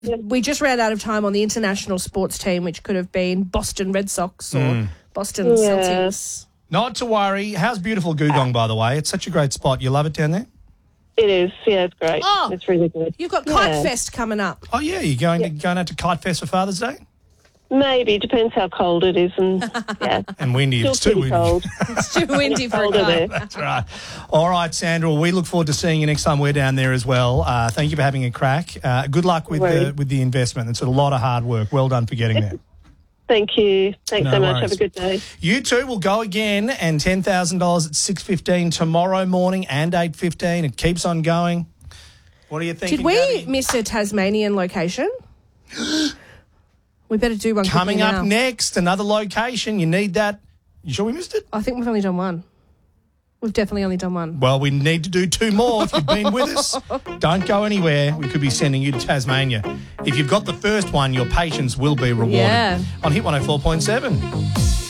we just ran out of time on the international sports team, which could have been Boston Red Sox or Boston Celtics. Not to worry. How's beautiful Googong, by the way? It's such a great spot. You love it down there? It is. Yeah, it's great. Oh, it's really good. You've got Kite Fest coming up. Oh, yeah. You're going out to Kite Fest for Father's Day? Maybe. Depends how cold it is. And and windy. Still It's too windy. cold. It's too windy for a Colder there. kite. That's right. All right, Sandra. We look forward to seeing you next time we're down there as well. Thank you for having a crack. Good luck with the investment. It's a lot of hard work. Well done for getting there. Thank you. Thanks No so much. worries. Have a good day. You two will go again, and $10,000 at 6:15 tomorrow morning and 8:15. It keeps on going. What are you thinking? Did we Gabby? miss a Tasmanian location? We better do one Coming quickly up now. next, another location. You need that. You sure we missed it? I think we've only done one. We've definitely only done one. Well, we need to do 2 more if you've been with us. Don't go anywhere. We could be sending you to Tasmania. If you've got the first one, your patience will be rewarded. Yeah. On Hit 104.7.